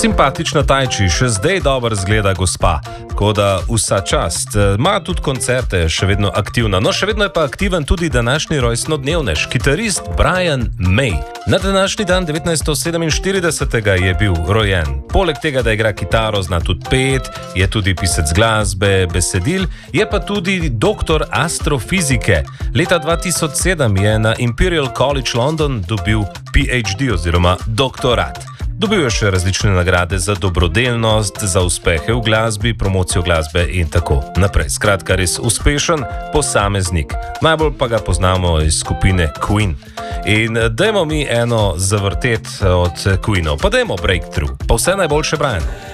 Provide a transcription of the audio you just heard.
Simpatična Tajči, še zdaj dobro zgleda gospa, tako da vsa čast. Ima tudi koncerte, še vedno aktivna. No, še vedno je pa aktiven tudi današnji rojstnodnevnež, kitarist Brian May. Na današnji dan 1947. je bil rojen. Poleg tega, da igra kitaro, zna tudi pet, je tudi pisec glasbe, besedil, je pa tudi doktor astrofizike. Leta 2007 je na Imperial College London dobil PhD oziroma doktorat. Dobil je še različne nagrade za dobrodelnost, za uspehe v glasbi, promocijo glasbe in tako naprej. Skratka, res uspešen posameznik. Najbolj pa ga poznamo iz skupine Queen. In dajmo mi eno zavrtet od Queenov, pa dajmo Breakthrough. Pa vse najboljše, Brian.